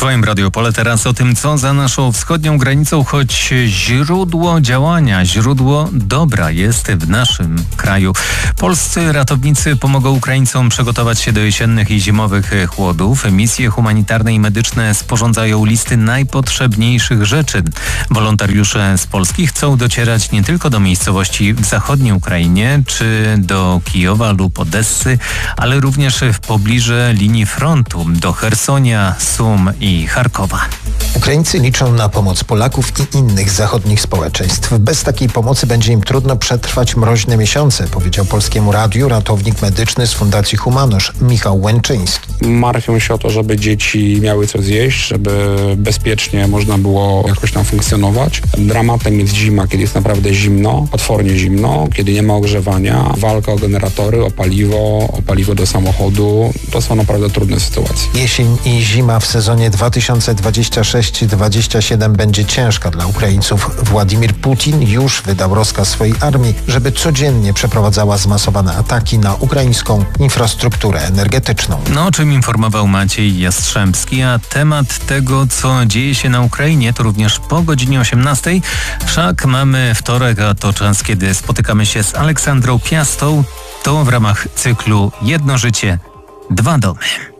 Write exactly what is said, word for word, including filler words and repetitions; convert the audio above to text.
Twoim Radiopole teraz o tym, co za naszą wschodnią granicą, choć źródło działania, źródło dobra jest w naszym kraju. Polscy ratownicy pomogą Ukraińcom przygotować się do jesiennych i zimowych chłodów. Misje humanitarne i medyczne sporządzają listy najpotrzebniejszych rzeczy. Wolontariusze z Polski chcą docierać nie tylko do miejscowości w zachodniej Ukrainie, czy do Kijowa lub Odessy, ale również w pobliżu linii frontu, do Chersonia, Sum i Charkowa. Ukraińcy liczą na pomoc Polaków i innych zachodnich społeczeństw. Bez takiej pomocy będzie im trudno przetrwać mroźne miesiące, powiedział Polskiemu Radiu ratownik medyczny z Fundacji Humanosz Michał Łęczyński. Martwią się o to, żeby dzieci miały co zjeść, żeby bezpiecznie można było jakoś tam funkcjonować. Dramatem jest zima, kiedy jest naprawdę zimno, potwornie zimno, kiedy nie ma ogrzewania, walka o generatory, o paliwo, o paliwo do samochodu. To są naprawdę trudne sytuacje. Jesień i zima w sezonie dwa tysiące dwudziestym szóstym dwudziestym siódmym będzie ciężka dla Ukraińców. Władimir Putin już wydał rozkaz swojej armii, żeby codziennie przeprowadzała zmasowane ataki na ukraińską infrastrukturę energetyczną. No, o czym informował Maciej Jastrzębski, a temat tego, co dzieje się na Ukrainie, to również po godzinie osiemnastej. Wszak mamy wtorek, a to czas, kiedy spotykamy się z Aleksandrą Piastą. To w ramach cyklu Jedno życie, dwa domy.